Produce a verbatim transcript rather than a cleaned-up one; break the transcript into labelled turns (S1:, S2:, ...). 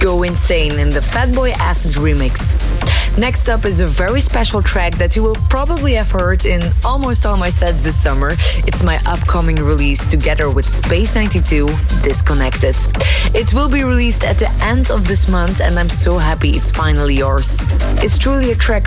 S1: Go Insane in the Fatboy Acid remix. Next up is a very special track that you will probably have heard in almost all my sets this summer. It's my upcoming release together with Space ninety-two, Disconnected. It will be released at the end of this month and I'm so happy it's finally yours. It's truly a track